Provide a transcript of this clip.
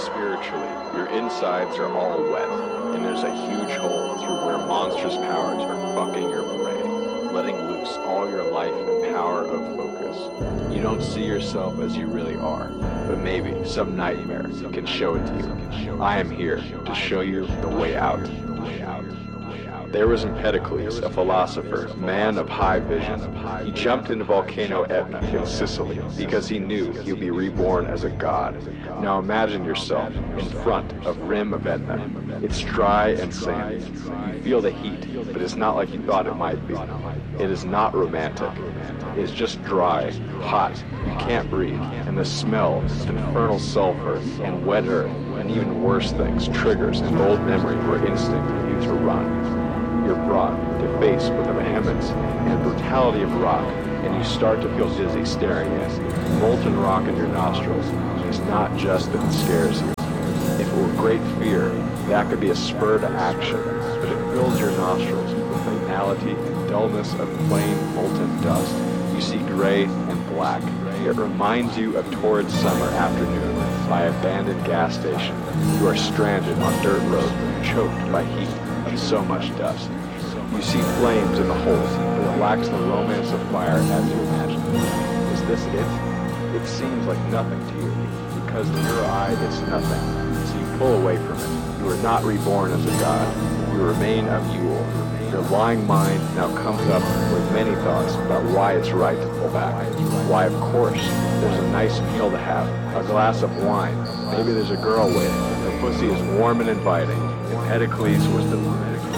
spiritually, your insides are all wet, and there's a huge hole through where monstrous powers are fucking your brain, letting loose all your life and power of focus. You don't see yourself as you really are, but maybe some nightmare can show it to you. I am here to show you the way out. There was Empedocles, a philosopher, a man of high vision. He jumped into volcano Etna in Sicily because he knew he would be reborn as a god. Now imagine yourself in front of rim of Etna. It's dry and sandy. You feel the heat, but it's not like you thought it might be. It is not romantic. It is just dry, hot, you can't breathe, and the smell of infernal sulfur and wet earth and even worse things triggers an old memory or instinct for you to run. You're brought to face with the vehemence and brutality of rock, and you start to feel dizzy staring at molten rock in your nostrils. It's not just that it scares you. If it were great fear, that could be a spur to action, but it fills your nostrils with the banality and dullness of plain molten dust. You see gray and black. It reminds you of torrid summer afternoon by an abandoned gas station. You are stranded on dirt road, choked by heat of so much dust. You see flames in the holes, but it lacks the romance of fire as you imagined. Is this it? It seems like nothing to you, because in your eye it's nothing. So you pull away from it. You are not reborn as a god. You remain a mule. Your lying mind now comes up with many thoughts about why it's right to pull back. Why, of course, there's a nice meal to have, a glass of wine. Maybe there's a girl waiting. Her pussy is warm and inviting. Empedocles was the